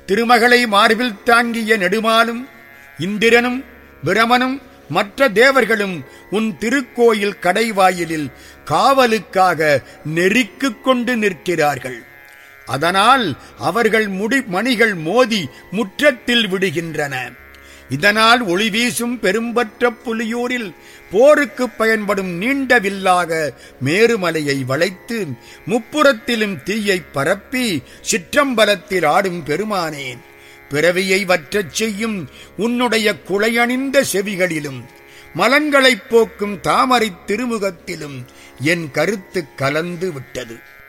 திருமகளை மார்பில் தாங்கிய நெடுமாலும் இந்திரனும் பிரமனும் மற்ற தேவர்களும் உன் திருக்கோயில் கடைவாயிலில் காவலுக்காக நெருக்கிக் கொண்டு நிற்கிறார்கள். அதனால் அவர்கள் மணிகள் மோதி முற்றத்தில் விடுகின்றன. இதனால் ஒளி வீசும் பெரும்பற்ற புலியூரில் போருக்கு பயன்படும் நீண்ட வில்லாக மேருமலையை வளைத்து முப்புறத்திலும் தீயை பரப்பி சிற்றம்பலத்தில் ஆடும் பெருமானே, பிறவியை வற்றச் செய்யும் உன்னுடைய குளையணிந்த செவிகளிலும் மலன்களைப் போக்கும் தாமரை திருமுகத்திலும் என் கருத்து கலந்து விட்டது.